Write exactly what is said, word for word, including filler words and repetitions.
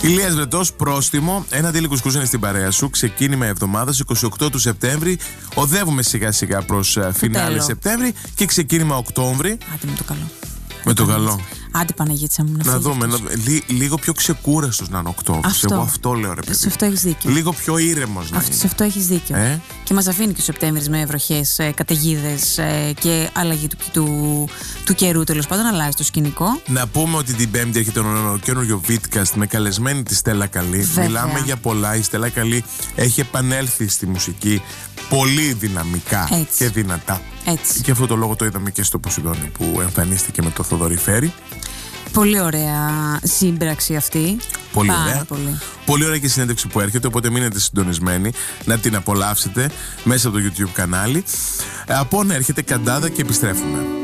Ηλίας Βρετός, πρόστιμο. Ένα τέλειο κουσκούσανε στην παρέα σου. Ξεκίνημα εβδομάδας εικοστή ογδόη του Σεπτέμβρη. Οδεύουμε σιγά σιγά προς φινάλε Σεπτέμβρη και ξεκίνημα Οκτώβρη. Άντε με το καλό. Με το καλό. Άντε Παναγίτσα μου να, να δούμε. Να, λί, λίγο πιο ξεκούραστος να είναι Οκτώβρης. Εγώ αυτό λέω, ρε παιδί. Σε αυτό έχεις δίκιο. Λίγο πιο ήρεμος να είναι. Σε αυτό έχεις δίκιο. Ε? Και μας αφήνει και ο Σεπτέμβρης με βροχές, ε, καταιγίδες ε, και αλλαγή του, του, του καιρού, τέλος πάντων, αλλάζει το σκηνικό. Να πούμε ότι την Πέμπτη έρχεται το καινούριο Vidcast με καλεσμένη τη Στέλλα Καλή. Βέβαια. Μιλάμε για πολλά. Η Στέλλα Καλή έχει επανέλθει στη μουσική πολύ δυναμικά. Έτσι. Και δυνατά. Έτσι. Και αυτό το λόγο το είδαμε και στο Ποσειδόνιο που εμφανίστηκε με το Θοδωρή Φέρη. Πολύ ωραία σύμπραξη αυτή. Πολύ Πάρα ωραία. Πολύ. Πολύ ωραία και η συνέντευξη που έρχεται, οπότε μείνετε συντονισμένοι να την απολαύσετε μέσα από το YouTube κανάλι. Από να έρχεται Καντάδα και επιστρέφουμε.